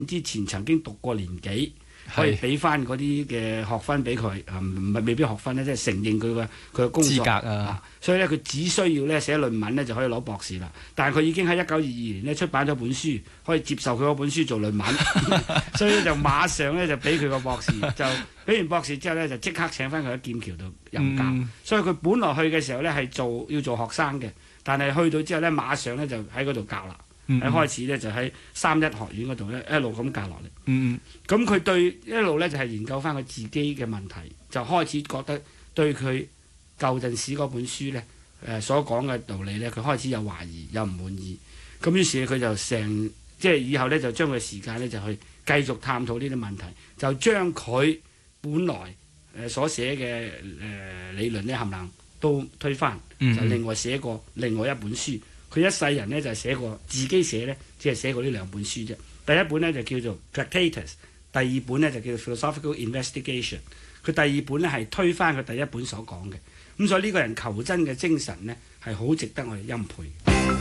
之前曾經讀過年幾，可以俾翻嗰啲嘅學分俾佢，唔係未必學分咧，即係承認佢嘅工作資格啊。 所以咧，佢只需要咧寫論文咧就可以攞博士啦。但係佢已經喺1922年咧出版咗本書，可以接受佢嗰本書做論文，所以就馬上咧就俾佢個博士，就俾完博士之後咧就即刻請翻佢喺劍橋度任教。所以佢本來去嘅時候咧係要做學生嘅，但係去到之後咧馬上咧就喺嗰度教啦。喺開始咧就喺3一學院嗰度咧一路咁教落嚟。咁佢對一路咧就係研究翻佢自己嘅問題，就開始覺得對佢舊陣時嗰本書咧所講嘅道理咧，佢開始有懷疑，有唔滿意。咁於是佢就即係以後咧就將佢時間咧就去繼續探討呢啲問題，就將佢本來所寫嘅理論咧冚唪唥都推翻，就另外寫過另外一本書。佢一世人咧就寫過自己寫咧，只係寫過呢2本書啫。第一本咧就叫做 Tractatus， 第二本咧就叫做 Philosophical Investigation。佢第二本咧係推翻佢第一本所講嘅。咁所以呢個人求真嘅精神呢，係好值得我哋欽佩。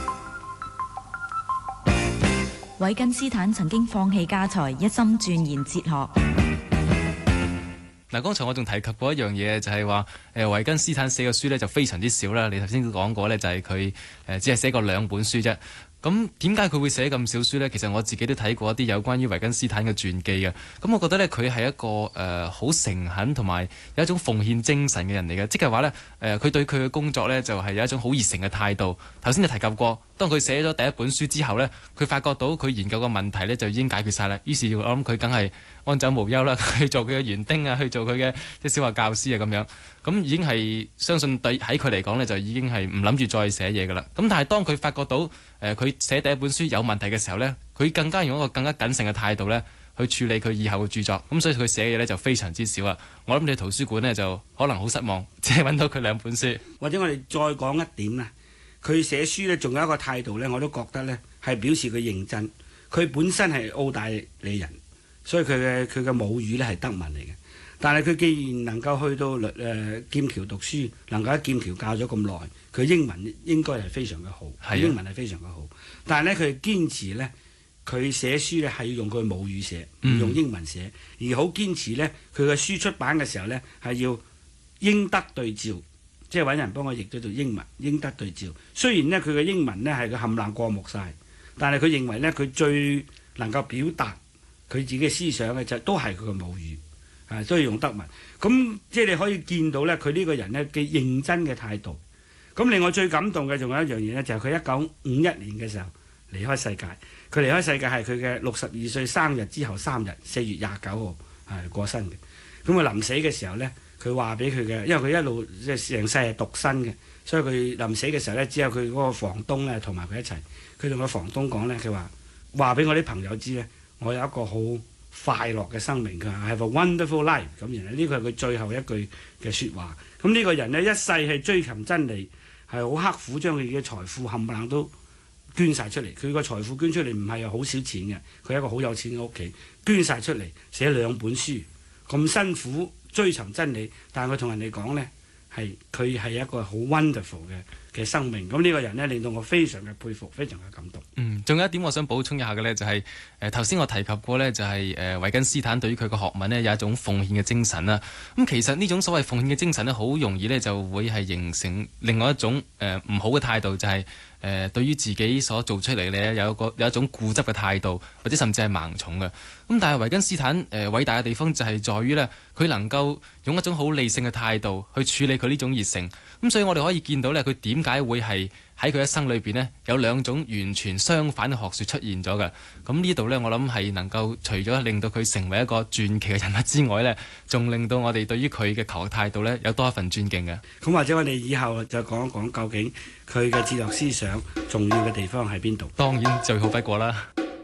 維根斯坦曾經放棄家財，一心鑽研哲學。 嗱，剛才我仲提及過一樣嘢，就係話維根斯坦寫嘅書呢就非常之少啦。你頭先都講過呢，就係佢只係寫過2本書啫。咁點解佢會寫咁少書呢？其實我自己都睇過一啲有關於維根斯坦嘅傳記嘅。咁我覺得呢，佢係一個好誠懇同埋有一種奉獻精神嘅人嚟嘅。即係話呢，佢對佢嘅工作呢，就係有一種好熱誠嘅態度。頭先就提及過，當佢寫咗第一本書之後呢，佢發覺到佢研究嘅問題呢，就已經解決晒啦。於是我諗佢梗係安枕無憂啦，去做佢嘅園丁啊，去做佢嘅小學教師啊咁樣。咁已經係相信喺佢嚟講呢，就已經係唔諗住再寫嘢噶啦。咁但係當佢發覺到佢寫第一本書有問題嘅時候呢，佢更加用一個更加謹慎嘅態度呢去處理佢以後嘅著作。咁所以佢寫嘅嘢呢就非常之少啊。我諗你圖書館呢就可能好失望，只係揾到佢2本書。 或者我哋再講一點啦，佢寫書呢仲有一個態度呢，我都覺得呢係表示佢認真。佢本身係澳大利人，所以佢嘅母語呢係德文嚟嘅。但係佢既然能夠去到劍橋讀書，能夠喺劍橋教咗咁耐，佢英文應該係非常嘅好，英文係非常嘅好。但係呢，佢堅持呢，佢寫書呢係要用佢母語寫，唔用英文寫，而好堅持呢，佢嘅書出版嘅時候呢，係要英德對照，即係揾人幫我譯咗做英文，英德對照。雖然呢，佢嘅英文呢係佢冚唪唥過目晒，但係佢認為呢，佢最能夠表達佢自己嘅思想嘅就都係佢嘅母語。都要用德文，咁即係你可以見到咧，佢呢個人咧嘅認真嘅態度。咁另外最感動嘅仲有一樣嘢咧，就係佢1951年嘅時候離開世界。佢離開世界係佢嘅62歲生日之後3日，4月29號係過身嘅。咁佢臨死嘅時候咧，佢話俾佢嘅，因為佢一路即係成世係獨身嘅，所以佢臨死嘅時候咧，只有佢嗰個房東咧同埋佢一齊。佢同個房東講咧，佢話俾我啲朋友知咧，我有一個好快樂嘅生命，佢係 have a wonderful life 咁。然後呢個係佢最後一句嘅説話。咁呢個人呢，一世係追尋真理，係好刻苦將佢嘅財富冚唪唥都捐晒出嚟。佢個財富捐出嚟唔係好少錢嘅，佢係一個好有錢嘅屋企，捐晒出嚟寫2本書，咁辛苦追尋真理，但係佢同人哋講呢，佢係一個好 wonderful 嘅生命。咁呢個人呢，令到我非常嘅佩服，非常嘅感動。 仲有一點我想補充一下嘅呢，就係頭先我提及過呢，就係維根斯坦對於佢個學問呢有一種奉獻嘅精神啦。咁其實呢種所謂奉獻嘅精神呢，好容易呢就會係形成另外一種唔好嘅態度，就係對於自己所做出嚟呢有一種固執嘅態度，或者甚至係盲從嘅。咁但係維根斯坦偉大嘅地方就係在於呢，佢能夠用一種好理性嘅態度去處理佢呢種熱誠。咁所以我哋可以見到呢，佢點解會係喺佢一生裏邊呢，有2種完全相反嘅學説出現咗嘅。咁呢度呢，我諗係能夠除咗令到佢成為一個傳奇嘅人物之外呢，仲令到我哋對於佢嘅求學態度呢有多一份尊敬嘅。 咁或者我哋以後就講一講究竟佢嘅哲學思想重要嘅地方喺邊度？ 當然最好不過啦。